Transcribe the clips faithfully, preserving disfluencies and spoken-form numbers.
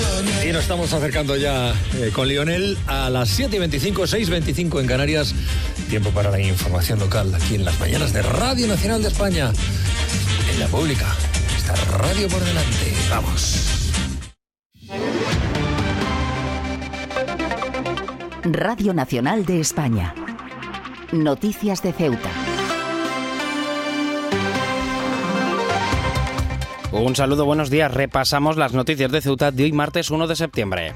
Y nos estamos acercando ya eh, con Lionel a las siete y veinticinco, seis y veinticinco en Canarias. Tiempo para la información local aquí en las mañanas de Radio Nacional de España. En la pública. Está radio por delante. Vamos. Radio Nacional de España. Noticias de Ceuta. Un saludo, buenos días. Repasamos las noticias de Ceuta de hoy, martes uno de septiembre.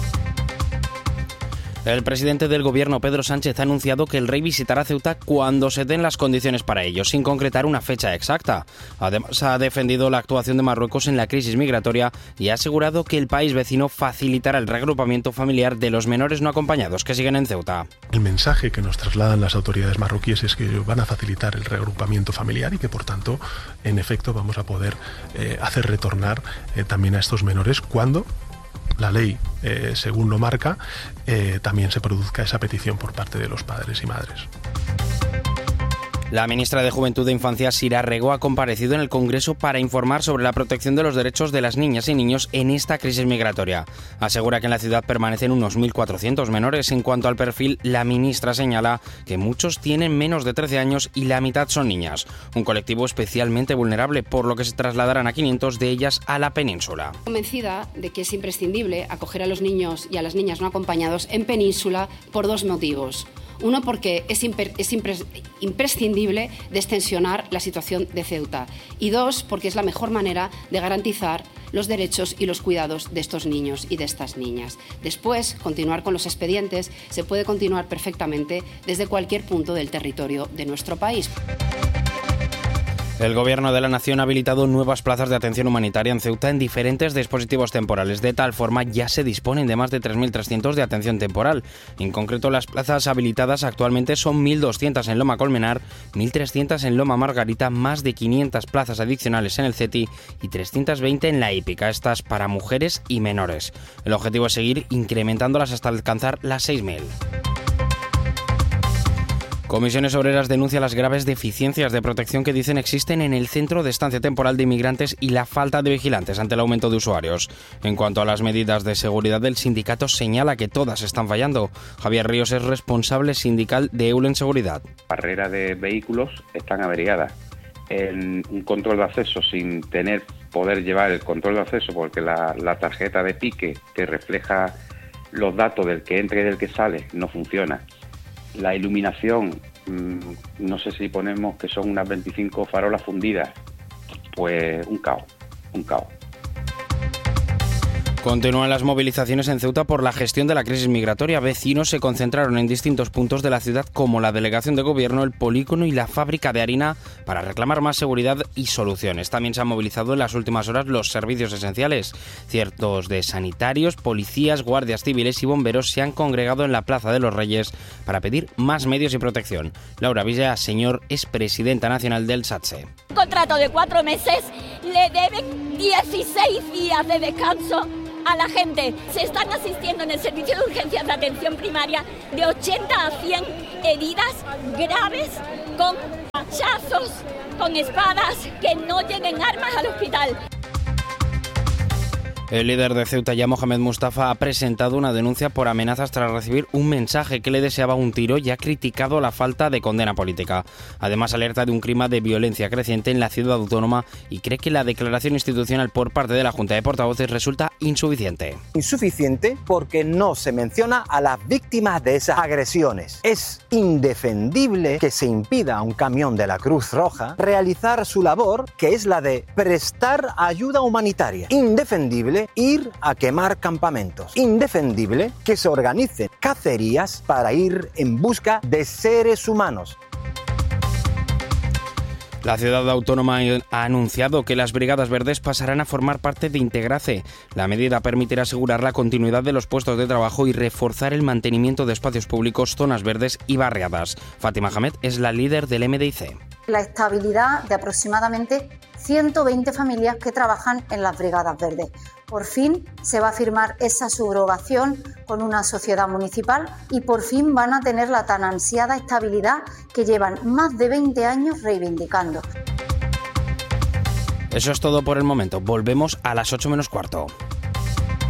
El presidente del gobierno, Pedro Sánchez, ha anunciado que el rey visitará Ceuta cuando se den las condiciones para ello, sin concretar una fecha exacta. Además, ha defendido la actuación de Marruecos en la crisis migratoria y ha asegurado que el país vecino facilitará el reagrupamiento familiar de los menores no acompañados que siguen en Ceuta. El mensaje que nos trasladan las autoridades marroquíes es que van a facilitar el reagrupamiento familiar y que, por tanto, en efecto, vamos a poder eh, hacer retornar eh, también a estos menores cuando la ley, eh, según lo marca, eh, también se produzca esa petición por parte de los padres y madres. La ministra de Juventud e Infancia, Sira Rego, ha comparecido en el Congreso para informar sobre la protección de los derechos de las niñas y niños en esta crisis migratoria. Asegura que en la ciudad permanecen unos mil cuatrocientos menores. En cuanto al perfil, la ministra señala que muchos tienen menos de trece años y la mitad son niñas, un colectivo especialmente vulnerable, por lo que se trasladarán a quinientos de ellas a la península. Convencida de que es imprescindible acoger a los niños y a las niñas no acompañados en península por dos motivos. Uno, porque es, imper, es impres, imprescindible destensionar la situación de Ceuta. Y dos, porque es la mejor manera de garantizar los derechos y los cuidados de estos niños y de estas niñas. Después, continuar con los expedientes se puede continuar perfectamente desde cualquier punto del territorio de nuestro país. El Gobierno de la Nación ha habilitado nuevas plazas de atención humanitaria en Ceuta en diferentes dispositivos temporales. De tal forma, ya se disponen de más de tres mil trescientos de atención temporal. En concreto, las plazas habilitadas actualmente son mil doscientas en Loma Colmenar, mil trescientas en Loma Margarita, más de quinientas plazas adicionales en el CETI y trescientas veinte en la hípica, estas para mujeres y menores. El objetivo es seguir incrementándolas hasta alcanzar las seis mil. Comisiones Obreras denuncia las graves deficiencias de protección que dicen existen en el Centro de Estancia Temporal de Inmigrantes y la falta de vigilantes ante el aumento de usuarios. En cuanto a las medidas de seguridad, el sindicato señala que todas están fallando. Javier Ríos es responsable sindical de Eulen Seguridad. Barreras de vehículos están averiadas. En un control de acceso sin tener poder llevar el control de acceso porque la, la tarjeta de pique que refleja los datos del que entra y del que sale no funciona. La iluminación, no sé si ponemos que son unas veinticinco farolas fundidas, pues un caos, un caos. Continúan las movilizaciones en Ceuta por la gestión de la crisis migratoria. Vecinos se concentraron en distintos puntos de la ciudad como la delegación de gobierno, el polígono y la fábrica de harina para reclamar más seguridad y soluciones. También se han movilizado en las últimas horas los servicios esenciales. Ciertos de sanitarios, policías, guardias civiles y bomberos se han congregado en la Plaza de los Reyes para pedir más medios y protección. Laura Villaseñor es presidenta nacional del SATSE. Un contrato de cuatro meses le deben dieciséis días de descanso a la gente. Se están asistiendo en el servicio de urgencias de atención primaria de ochenta a cien heridas graves con hachazos, con espadas, que no lleguen armas al hospital. El líder de Ceuta, ya Mohamed Mustafa, ha presentado una denuncia por amenazas tras recibir un mensaje que le deseaba un tiro y ha criticado la falta de condena política. Además, alerta de un clima de violencia creciente en la ciudad autónoma y cree que la declaración institucional por parte de la Junta de Portavoces resulta insuficiente. Insuficiente porque no se menciona a las víctimas de esas agresiones. Es indefendible que se impida a un camión de la Cruz Roja realizar su labor, que es la de prestar ayuda humanitaria. Indefendible ir a quemar campamentos. Indefendible que se organicen cacerías para ir en busca de seres humanos. La ciudad autónoma ha anunciado que las Brigadas Verdes pasarán a formar parte de Integrace. La medida permitirá asegurar la continuidad de los puestos de trabajo y reforzar el mantenimiento de espacios públicos, zonas verdes y barriadas. Fátima Hamed es la líder del M D I C. La estabilidad de aproximadamente ciento veinte familias que trabajan en las Brigadas Verdes. Por fin se va a firmar esa subrogación con una sociedad municipal y por fin van a tener la tan ansiada estabilidad que llevan más de veinte años reivindicando. Eso es todo por el momento. Volvemos a las ocho menos cuarto.